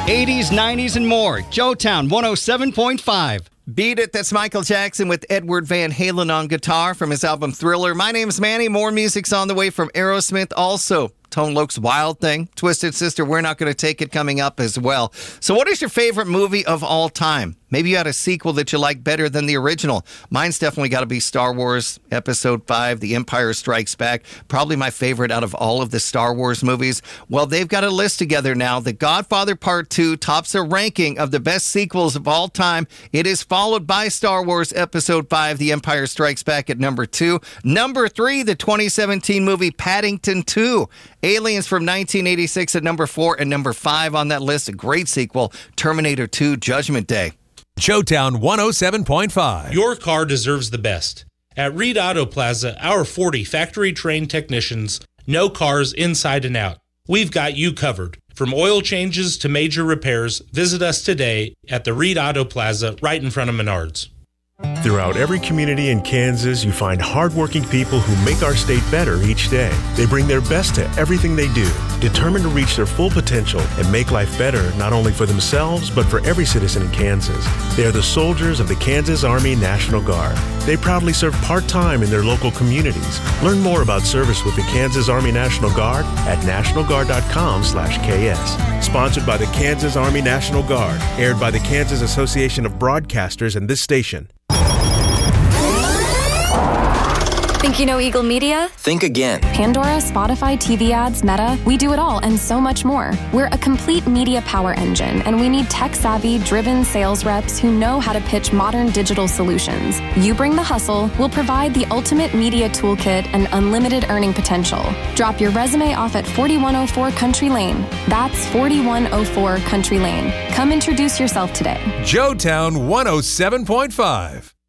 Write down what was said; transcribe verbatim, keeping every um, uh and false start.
eighties, nineties, and more. Joetown one oh seven point five. Beat It, that's Michael Jackson with Edward Van Halen on guitar from his album Thriller. My name's Manny. More music's on the way from Aerosmith. Also, Tone Loc's Wild Thing, Twisted Sister, We're Not Gonna Take It coming up as well. So what is your favorite movie of all time? Maybe you had a sequel that you like better than the original. Mine's definitely got to be Star Wars Episode five, The Empire Strikes Back. Probably my favorite out of all of the Star Wars movies. Well, they've got a list together now. The Godfather Part two tops a ranking of the best sequels of all time. It is followed by Star Wars Episode five, The Empire Strikes Back at number two. Number three, the twenty seventeen movie Paddington two. Aliens from nineteen eighty-six at number four, and number five on that list, a great sequel, Terminator two, Judgment Day. Joetown one oh seven point five. Your car deserves the best. At Reed Auto Plaza, our forty factory-trained technicians know cars inside and out. We've got you covered. From oil changes to major repairs, visit us today at the Reed Auto Plaza right in front of Menards. Throughout every community in Kansas, you find hardworking people who make our state better each day. They bring their best to everything they do, determined to reach their full potential and make life better not only for themselves, but for every citizen in Kansas. They are the soldiers of the Kansas Army National Guard. They proudly serve part-time in their local communities. Learn more about service with the Kansas Army National Guard at national guard dot com slash K S. Sponsored by the Kansas Army National Guard. Aired by the Kansas Association of Broadcasters and this station. Think you know Eagle Media? Think again. Pandora, Spotify, T V ads, Meta, we do it all and so much more. We're a complete media power engine, and we need tech-savvy, driven sales reps who know how to pitch modern digital solutions. You bring the hustle, we'll provide the ultimate media toolkit and unlimited earning potential. Drop your resume off at forty-one oh four Country Lane. That's forty-one oh four Country Lane. Come introduce yourself today. Joetown one oh seven point five.